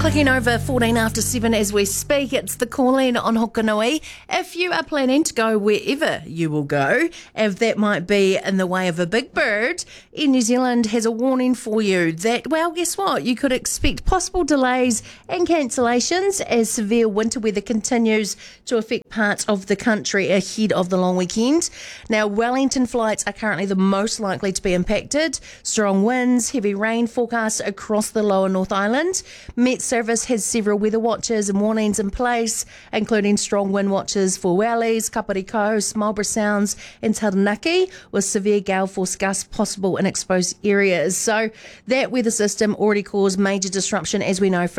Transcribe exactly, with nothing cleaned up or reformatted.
Clicking over fourteen after seven as we speak, it's the call-in on Hokanui. If you are planning to go wherever you will go, if that might be in the way of a big bird, Air New Zealand has a warning for you that, well, guess what? You could expect possible delays and cancellations as severe winter weather continues to affect parts of the country ahead of the long weekend. Now, Wellington flights are currently the most likely to be impacted. Strong winds, heavy rain forecast across the lower North Island. Met Service has several weather watches and warnings in place, including strong wind watches for Wellies, Kapiti Coast, Marlborough Sounds and Taranaki, with severe gale force gusts possible in exposed areas. So that weather system already caused major disruption, as we know, for